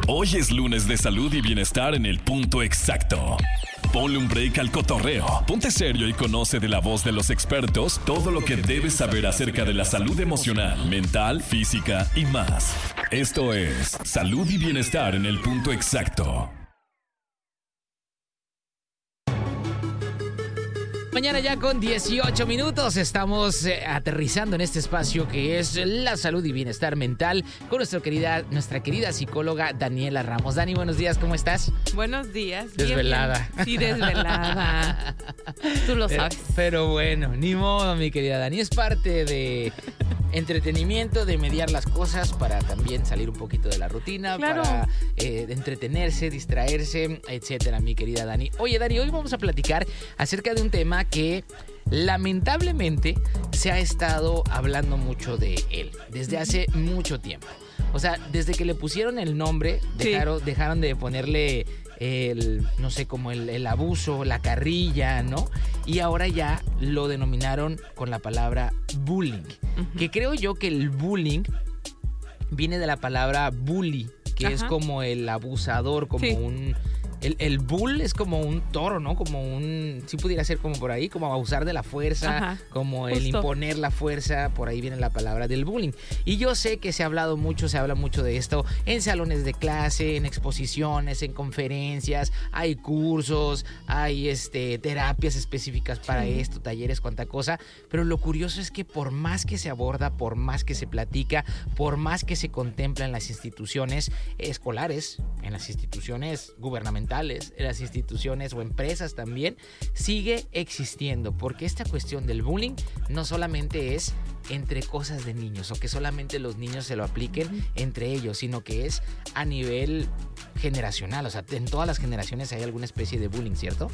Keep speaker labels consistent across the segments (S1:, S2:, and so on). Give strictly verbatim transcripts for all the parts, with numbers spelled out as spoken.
S1: Hoy es lunes de salud y bienestar en el punto exacto. Ponle un break al cotorreo, ponte serio y conoce de la voz de los expertos todo lo que debes saber acerca de la salud emocional, mental, física y más. Esto es Salud y Bienestar en el punto exacto.
S2: Mañana ya con dieciocho minutos estamos eh, aterrizando en este espacio que es la salud y bienestar mental con nuestra querida, nuestra querida psicóloga Daniela Ramos. Dani, buenos días, ¿cómo estás?
S3: Buenos días.
S2: Desvelada.
S3: Bien, bien. Sí, desvelada. Tú lo sabes.
S2: Pero, pero bueno, ni modo, mi querida Dani. Es parte de entretenimiento, de mediar las cosas para también salir un poquito de la rutina,
S3: claro.
S2: para eh, entretenerse, distraerse, etcétera, mi querida Dani. Oye, Dani, hoy vamos a platicar acerca de un tema que lamentablemente se ha estado hablando mucho de él desde hace mucho tiempo. O sea, desde que le pusieron el nombre, dejaron, sí. dejaron de ponerle el, no sé, como el, el abuso, la carrilla, ¿no? Y ahora ya lo denominaron con la palabra bullying. Uh-huh. Que creo yo que el bullying viene de la palabra bully, que Ajá. es como el abusador, como sí. un... El, el bull es como un toro, ¿no? Como un... Sí pudiera ser como por ahí, como abusar de la fuerza, Ajá, como el justo. imponer la fuerza. Por ahí viene la palabra del bullying. Y yo sé que se ha hablado mucho, se habla mucho de esto en salones de clase, en exposiciones, en conferencias. Hay cursos, hay este, terapias específicas para sí. esto, talleres, cuanta cosa. Pero lo curioso es que por más que se aborda, por más que se platica, por más que se contempla en las instituciones escolares, en las instituciones gubernamentales, en las instituciones o empresas también, sigue existiendo, porque esta cuestión del bullying no solamente es entre cosas de niños o que solamente los niños se lo apliquen entre ellos, sino que es a nivel generacional. O sea, en todas las generaciones hay alguna especie de bullying, ¿cierto?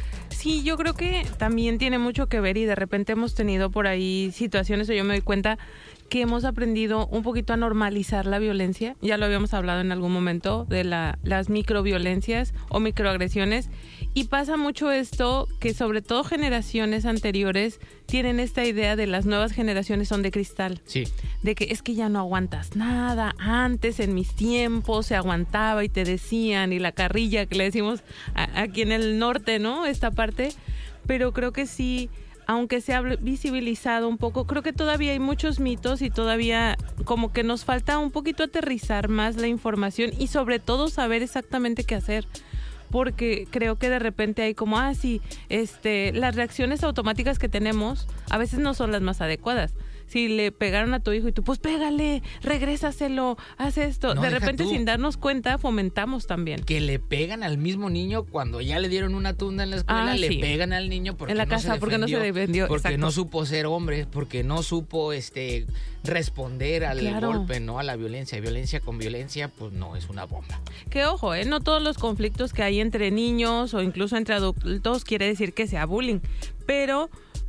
S3: Sí, yo creo que también tiene mucho que ver y de repente hemos tenido por ahí situaciones, o yo me doy cuenta que hemos aprendido un poquito a normalizar la violencia. Ya lo habíamos hablado en algún momento de la, las microviolencias o microagresiones. Y pasa mucho esto que sobre todo generaciones anteriores tienen esta idea de las nuevas generaciones son de cristal.
S2: Sí.
S3: De que es que ya no aguantas nada. Antes, en mis tiempos, se aguantaba y te decían, y la carrilla que le decimos a, aquí en el norte, ¿no? Esta parte. Pero creo que sí, aunque se ha visibilizado un poco, creo que todavía hay muchos mitos y todavía como que nos falta un poquito aterrizar más la información y sobre todo saber exactamente qué hacer. Porque creo que de repente hay como, ah, sí, este, las reacciones automáticas que tenemos a veces no son las más adecuadas. Si le pegaron a tu hijo y tú, pues pégale, regrésaselo, haz esto. No, de repente, tú, sin darnos cuenta, fomentamos también.
S2: Que le pegan al mismo niño cuando ya le dieron una tunda en la escuela,
S3: ah,
S2: le
S3: sí.
S2: pegan al niño porque
S3: en la
S2: no
S3: casa,
S2: se
S3: porque no se defendió.
S2: Porque
S3: Exacto.
S2: no supo ser hombre, porque no supo este responder al claro. golpe, ¿no? A la violencia. Violencia con violencia, pues no es una bomba.
S3: Que ojo, ¿eh? No todos los conflictos que hay entre niños o incluso entre adultos quiere decir que sea bullying, pero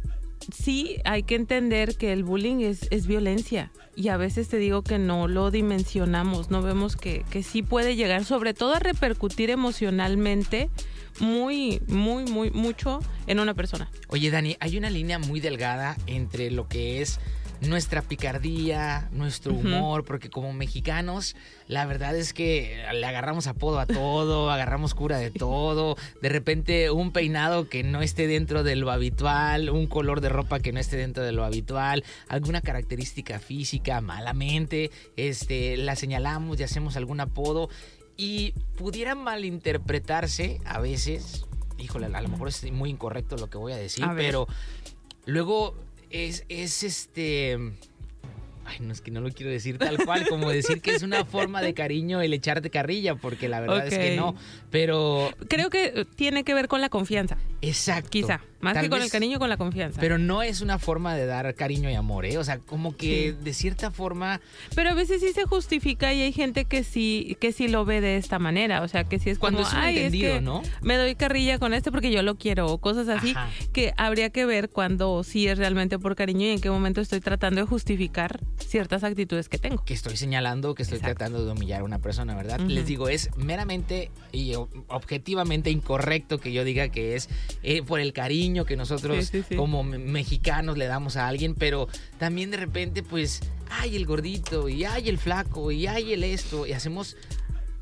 S3: sí hay que entender que el bullying es, es violencia y a veces te digo que no lo dimensionamos, no vemos que, que sí puede llegar sobre todo a repercutir emocionalmente muy, muy, muy, mucho en una persona.
S2: Oye, Dani, hay una línea muy delgada entre lo que es nuestra picardía, nuestro humor, uh-huh. porque como mexicanos, la verdad es que le agarramos apodo a todo, agarramos cura de todo, de repente un peinado que no esté dentro de lo habitual, un color de ropa que no esté dentro de lo habitual, alguna característica física, malamente, este, la señalamos y hacemos algún apodo y pudiera malinterpretarse a veces, híjole, a lo mejor es muy incorrecto lo que voy a decir, a pero luego Es, es este... Ay, no, es que no lo quiero decir tal cual, como decir que es una forma de cariño el echarte carrilla, porque la verdad okay. es que no, pero...
S3: Creo que tiene que ver con la confianza.
S2: Exacto.
S3: Quizá, más Tal que con vez, el cariño, con la confianza.
S2: Pero no es una forma de dar cariño y amor, ¿eh? O sea, como que sí. de cierta forma...
S3: Pero a veces sí se justifica y hay gente que sí que sí lo ve de esta manera, o sea, que sí es
S2: Cuando
S3: como...
S2: es un
S3: Ay,
S2: entendido,
S3: es que
S2: ¿no?
S3: me doy carrilla con este porque yo lo quiero, o cosas así, Ajá. que habría que ver cuando sí es realmente por cariño y en qué momento estoy tratando de justificar ciertas actitudes que tengo.
S2: Que estoy señalando, que estoy Exacto. tratando de humillar a una persona, ¿verdad? Uh-huh. Les digo, es meramente y objetivamente incorrecto que yo diga que es eh, por el cariño que nosotros sí, sí, sí. como mexicanos le damos a alguien, pero también de repente, pues, ay, el gordito, y ay, el flaco, y ay, el esto, y hacemos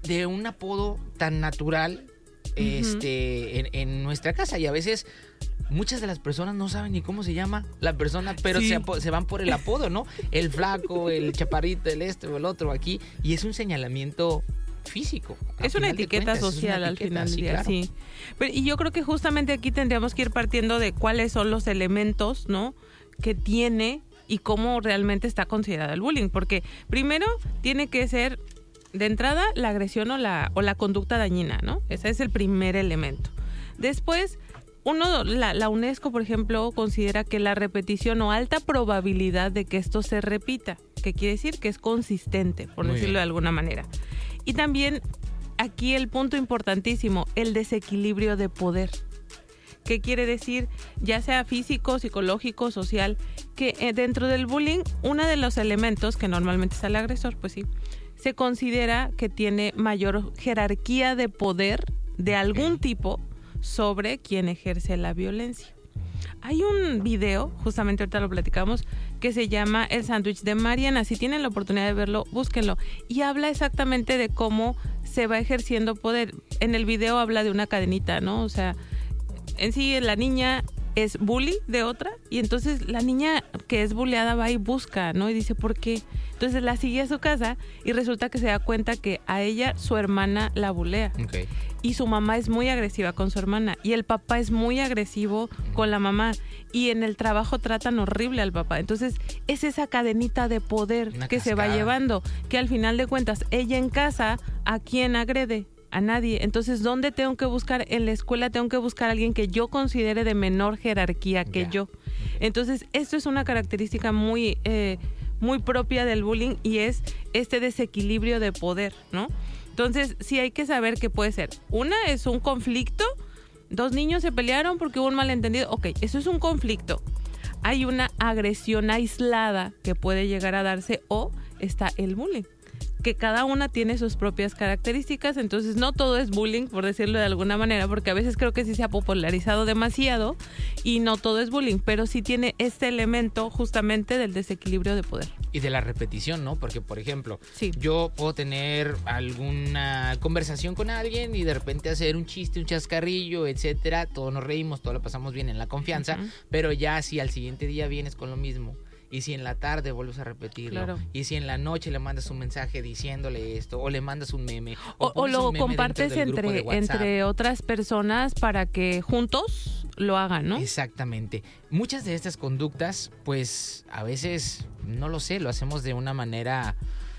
S2: de un apodo tan natural este, uh-huh. en, en nuestra casa. Y a veces muchas de las personas no saben ni cómo se llama la persona, pero sí. se, se van por el apodo, ¿no? El flaco, el chaparrito, el este o el otro aquí. Y es un señalamiento físico.
S3: Es una etiqueta cuentas, social una etiqueta, al final del día, claro. sí. Pero, y yo creo que justamente aquí tendríamos que ir partiendo de cuáles son los elementos, ¿no?, que tiene y cómo realmente está considerado el bullying. Porque primero tiene que ser, de entrada, la agresión o la, o la conducta dañina, ¿no? Ese es el primer elemento. Después, uno, la, la UNESCO, por ejemplo, considera que la repetición o alta probabilidad de que esto se repita, que quiere decir que es consistente, por Muy decirlo bien. de alguna manera. Y también aquí el punto importantísimo, el desequilibrio de poder. ¿Qué quiere decir? Ya sea físico, psicológico, social, que eh, dentro del bullying, uno de los elementos, que normalmente es el agresor, pues sí, se considera que tiene mayor jerarquía de poder de algún tipo sobre quien ejerce la violencia. Hay un video, justamente ahorita lo platicamos, que se llama El sándwich de Mariana. Si tienen la oportunidad de verlo, búsquenlo. Y habla exactamente de cómo se va ejerciendo poder. En el video habla de una cadenita, ¿no? O sea, en sí la niña es bully de otra y entonces la niña que es bulleada va y busca, ¿no? Y dice, ¿por qué? Entonces la sigue a su casa y resulta que se da cuenta que a ella su hermana la bulea. Okay. Y su mamá es muy agresiva con su hermana y el papá es muy agresivo con la mamá y en el trabajo tratan horrible al papá. Entonces es esa cadenita de poder Una que cascada. se va llevando, que al final de cuentas ella en casa, ¿a quién agrede? A nadie. Entonces, ¿dónde tengo que buscar? En la escuela tengo que buscar a alguien que yo considere de menor jerarquía que yeah. yo. Entonces, esto es una característica muy, eh, muy propia del bullying y es este desequilibrio de poder, ¿no? Entonces, sí hay que saber qué puede ser. Una es un conflicto. Dos niños se pelearon porque hubo un malentendido. Ok, eso es un conflicto. Hay una agresión aislada que puede llegar a darse o está el bullying, que cada una tiene sus propias características, entonces no todo es bullying, por decirlo de alguna manera, porque a veces creo que sí se ha popularizado demasiado y no todo es bullying, pero sí tiene este elemento justamente del desequilibrio de poder.
S2: Y de la repetición, ¿no? Porque, por ejemplo,
S3: sí.
S2: yo puedo tener alguna conversación con alguien y de repente hacer un chiste, un chascarrillo, etcétera, todos nos reímos, todos lo pasamos bien en la confianza, uh-huh. pero ya si al siguiente día vienes con lo mismo, y si en la tarde vuelves a repetirlo, claro. y si en la noche le mandas un mensaje diciéndole esto, o le mandas un meme,
S3: o, o, o lo meme compartes entre, entre otras personas para que juntos lo hagan, ¿no?
S2: Exactamente. Muchas de estas conductas, pues a veces, no lo sé, lo hacemos de una manera,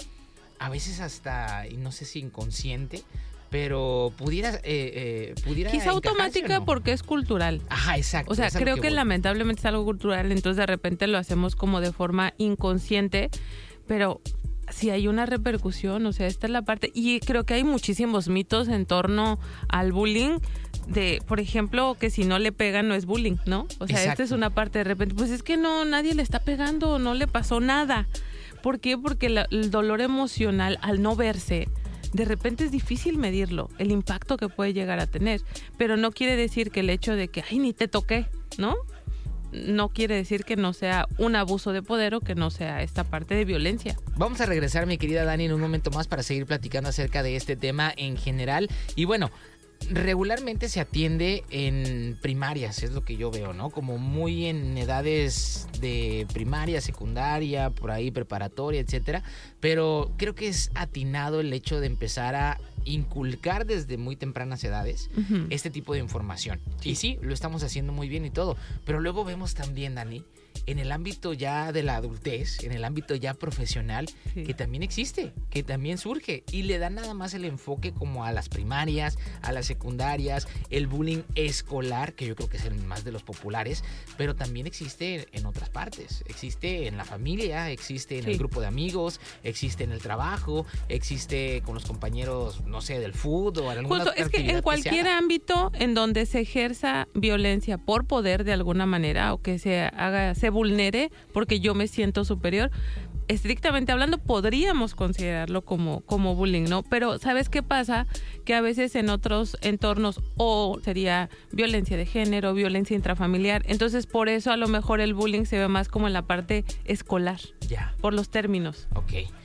S2: a veces hasta, y no sé si inconsciente, pero pudiera eh, eh, pudiera
S3: quizá automática, ¿no? Porque es cultural.
S2: Ajá, exacto.
S3: O sea, creo que, que lamentablemente es algo cultural, entonces de repente lo hacemos como de forma inconsciente, pero si hay una repercusión, o sea, esta es la parte, y creo que hay muchísimos mitos en torno al bullying, de, por ejemplo, que si no le pegan no es bullying, ¿no? O sea, exacto. Esta es una parte de repente, pues es que no, nadie le está pegando, no le pasó nada. ¿Por qué? Porque la, el dolor emocional al no verse, de repente es difícil medirlo, el impacto que puede llegar a tener, pero no quiere decir que el hecho de que, ay, ni te toqué, ¿no? No quiere decir que no sea un abuso de poder o que no sea esta parte de violencia.
S2: Vamos a regresar, mi querida Dani, en un momento más para seguir platicando acerca de este tema en general. Y bueno, regularmente se atiende en primarias, es lo que yo veo, ¿no? Como muy en edades de primaria, secundaria, por ahí preparatoria, etcétera. Pero creo que es atinado el hecho de empezar a inculcar desde muy tempranas edades uh-huh. este tipo de información. Sí. Y sí, lo estamos haciendo muy bien y todo. Pero luego vemos también, Dani, en el ámbito ya de la adultez, en el ámbito ya profesional, sí. que también existe, que también surge y le dan nada más el enfoque como a las primarias, a las secundarias, el bullying escolar, que yo creo que es el más de los populares, pero también existe en otras partes, existe en la familia, existe en sí. el grupo de amigos, existe en el trabajo, existe con los compañeros, no sé, del fútbol o en alguna
S3: Justo,
S2: otra
S3: es que en cualquier
S2: que
S3: ámbito en donde se ejerza violencia por poder de alguna manera o que se haga se vulnere porque yo me siento superior, estrictamente hablando podríamos considerarlo como, como bullying, ¿no? Pero ¿sabes qué pasa? Que a veces en otros entornos o sería violencia de género, violencia intrafamiliar, entonces por eso a lo mejor el bullying se ve más como en la parte escolar,
S2: ya,
S3: por los términos.
S2: Ok.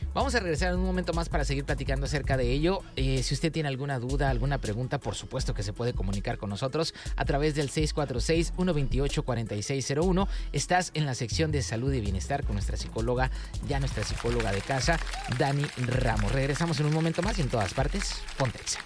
S2: Vamos a regresar en un momento más para seguir platicando acerca de ello. Eh, si usted tiene alguna duda, alguna pregunta, por supuesto que se puede comunicar con nosotros a través del seis cuatro seis, uno dos ocho, cuatro seis cero uno. Estás en la sección de salud y bienestar con nuestra psicóloga, ya nuestra psicóloga de casa, Dani Ramos. Regresamos en un momento más y en todas partes, ponte Exa.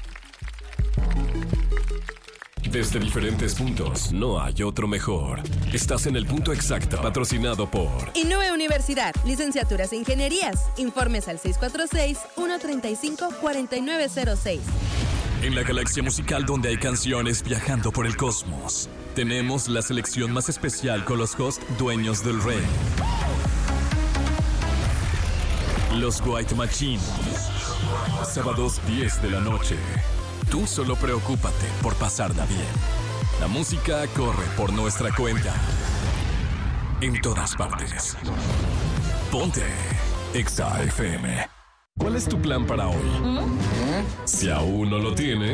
S1: Desde diferentes puntos, no hay otro mejor. Estás en el punto exacto, patrocinado por
S4: Inúe Universidad, licenciaturas e ingenierías. Informes al seis cuatro seis, uno tres cinco, cuatro nueve cero seis.
S1: En la galaxia musical donde hay canciones viajando por el cosmos, tenemos la selección más especial con los hosts dueños del rey. Los White Machine. Sábados diez de la noche. Tú solo preocúpate por pasarla bien. La música corre por nuestra cuenta. En todas partes. Ponte Exa F M. ¿Cuál es tu plan para hoy? ¿Mm? Si aún no lo tienes...